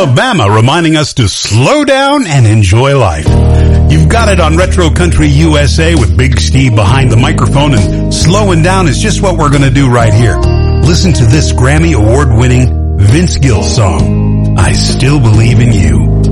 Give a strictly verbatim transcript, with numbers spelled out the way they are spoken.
Alabama, reminding us to slow down and enjoy life. You've got it on Retro Country U S A with Big Steve behind the microphone, and slowing down is just what we're going to do right here. Listen to this Grammy award-winning Vince Gill song, I Still Believe in You.